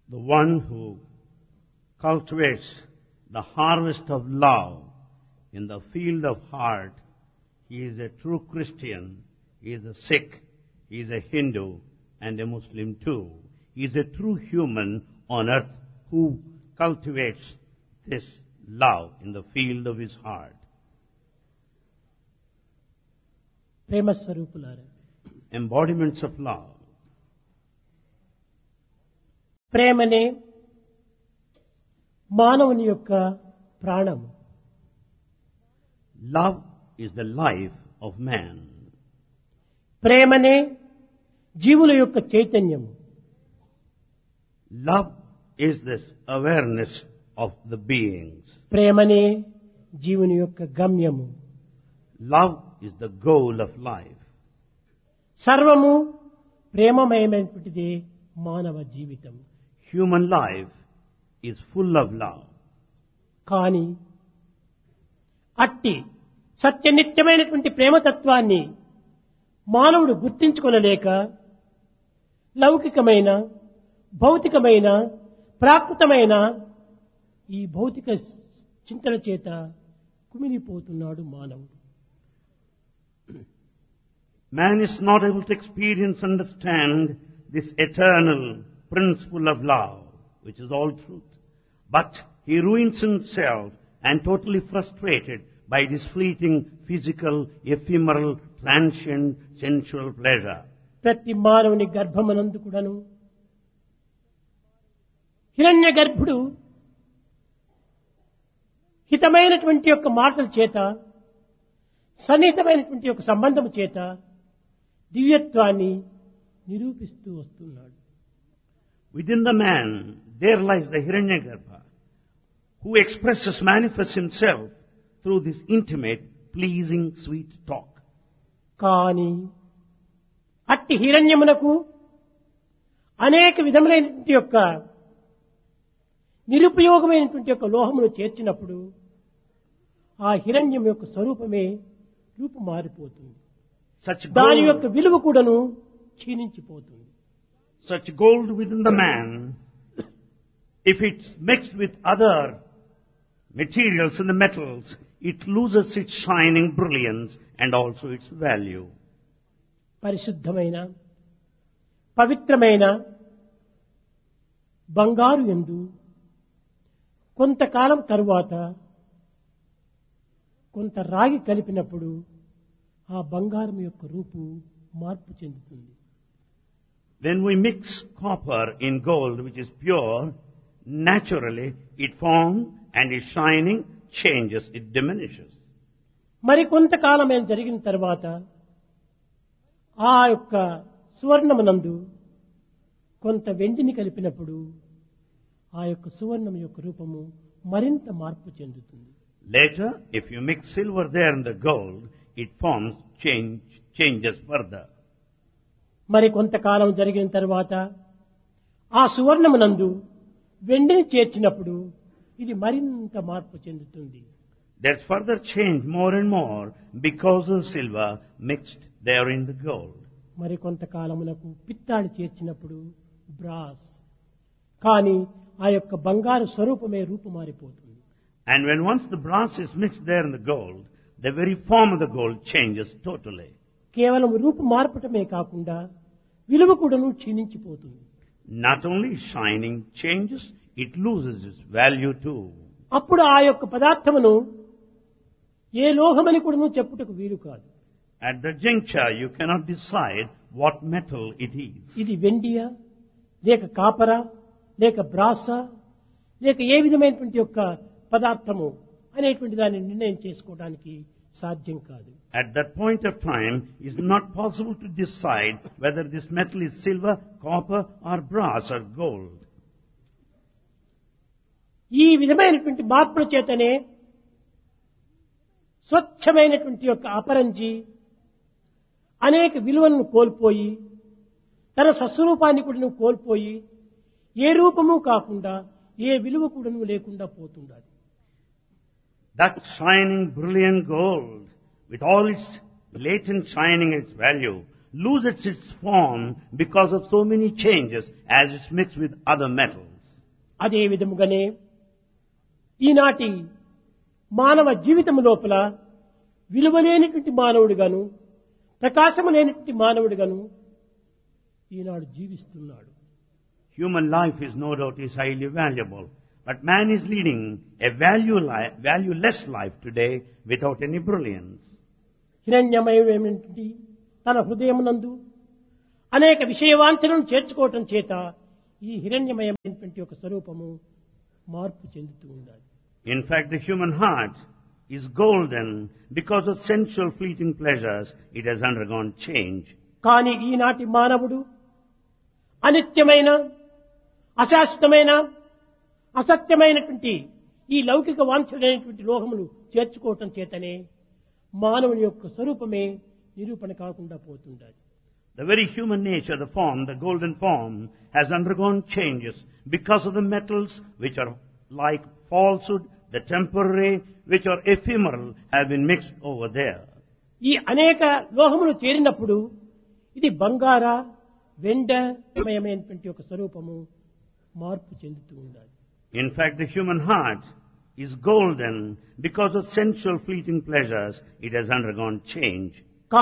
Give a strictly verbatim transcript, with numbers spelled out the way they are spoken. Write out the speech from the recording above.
The one who cultivates the harvest of love in the field of heart, he is a true Christian, he is a Sikh, he is a Hindu and a Muslim too. He is a true human on earth who cultivates this love in the field of his heart. ప్రేమ స్వరూపులారా, Embodiments of love. ప్రేమనే మానవుని యొక్క ప్రాణము. Love is the life of man. ప్రేమనే జీవుల యొక్క చైతన్యము. Love is this awareness of the beings. ప్రేమనే జీవుని యొక్క గమ్యము. Love is the goal of life. సర్వము ప్రేమమయమైనటువంటిది మానవ జీవితం. Human life is full of love. కానీ అట్టి సత్యనిత్యమైనటువంటి ప్రేమతత్వాన్ని మానవుడు గుర్తించుకొనలేక లౌకికమైన, భౌతికమైన, ప్రాకృతమైన ఈ భౌతిక చింతన చేత కుమిలిపోతున్నాడు మానవుడు. Man is not able to experience, understand this eternal principle of love, which is all truth. But he ruins himself and totally frustrated by this fleeting, physical, ephemeral, transient, sensual pleasure. ప్రతి మానవుని గర్భమనందు కూడాను హిరణ్య గర్భుడు హితమైనటువంటి యొక్క మాటల చేత, సన్నిహితమైనటువంటి యొక్క సంబంధము చేత దివ్యత్వాన్ని నిరూపిస్తూ వస్తున్నాడు. Within the man, there lies the Hiranyagarbha, who expresses, manifests himself through this intimate, pleasing, sweet talk. కానీ అట్టి హిరణ్యమునకు అనేక విధములైనటువంటి యొక్క నిరుపయోగమైనటువంటి యొక్క లోహమును చేర్చినప్పుడు ఆ హిరణ్యం యొక్క స్వరూపమే రూపు మారిపోతుంది. Such దాని యొక్క gold, విలువ కూడాను క్షీణించిపోతుంది. such gold within the man, if it's mixed with other materials in the metals, it loses its shining brilliance and also its value. పరిశుద్ధమైన పవిత్రమైన బంగారు యందు కొంతకాలం తరువాత కొంత రాగి కలిపినప్పుడు ఆ బంగారం యొక్క రూపు మార్పు చెందుతుంది. When we mix copper in gold, which is pure, naturally it forms and its shining changes, it diminishes. మరి కొంతకాలం ఏం జరిగిన తర్వాత ఆ యొక్క సువర్ణమునందు కొంత వెండిని కలిపినప్పుడు ఆ యొక్క సువర్ణం యొక్క రూపము మరింత మార్పు చెందుతుంది. Later, if you mix silver there in the gold, it forms, change, changes further. మరి కొంతకాలం జరిగిన తర్వాత ఆ సువర్ణమునందు వెండిని చేర్చినప్పుడు ఇది మరింత మార్పు చెందుతుంది. There's further change more and more because of the silver mixed there in the gold. మరి కొంతకాలమునకు పిత్తాడి చేర్చినప్పుడు బ్రాస్, కానీ ఆ యొక్క బంగారు స్వరూపమే రూపు మారిపోతుంది. And when once the brass is mixed there in the gold, the very form of the gold changes totally. కేవలం రూపు మార్పటమే కాకుండా విలువ కూడాను క్షీణించిపోతుంది. Not only shining changes, it loses its value too. అప్పుడు ఆ యొక్క పదార్థమును ఏ లోహమని కూడాను చెప్పుటకు వీలు కాదు. At that juncture, you cannot decide what metal it is. ఇది వెండియా, లేక కాపరా, లేక బ్రాసా, లేక ఏ విధమైనటువంటి యొక్క పదార్థము అనేటువంటి దాన్ని నిర్ణయం చేసుకోవడానికి సాధ్యం కాదు. At that point of time, it is not possible to decide whether this metal is silver, copper, or brass, or gold. ఈ విధమైనటువంటి మార్పుల చేతనే స్వచ్ఛమైనటువంటి యొక్క అపరంజి అనేక విలువలను కోల్పోయి తన సస్వరూపాన్ని కూడా కోల్పోయి ఏ రూపము కాకుండా ఏ విలువ కూడా లేకుండా పోతుండాలి. That shining, brilliant gold, with all its latent shining and its value, loses its form because of so many changes as it's mixed with other metals. అదే విధముగానే ఈనాటి మానవ జీవితం లోపల విలువలేనటువంటి మానవుడిగాను ప్రకాశము లేనటువంటి మానవుడిగాను ఈనాడు జీవిస్తున్నాడు. Human life is no doubt is highly valuable, but man is leading a value li- valueless life today without any brilliance. హిరణ్యమయమైనటువంటి తన హృదయమునందు అనేక విషయవాంఛలను చేర్చుకోవటం చేత ఈ హిరణ్యమయమైనటువంటి ఒక స్వరూపము మార్పు చెందుతూ ఉండాలి. In fact, the human heart is golden because of sensual fleeting pleasures. It has undergone change. కానీ ఈనాటి మానవుడు అనిత్యమైన అశాశ్వతమైన అసత్యమైనటువంటి ఈ లౌకిక వాంఛలైనటువంటి లోహములు చేర్చుకోవటం చేతనే మానవుని యొక్క స్వరూపమే నిరూపణ కాకుండా పోతుండాలి. The very human nature, the form, the golden form, has undergone changes because of the metals which are like falsehood, the temporary, which are ephemeral, have been mixed over there. ఈ అనేక లోహములు చేరినప్పుడు ఇది బంగార వెండమయమైనటువంటి ఒక స్వరూపము మార్పు చెందుతూ ఉండాలి. In fact, the human heart is golden because of sensual fleeting pleasures. It has undergone change.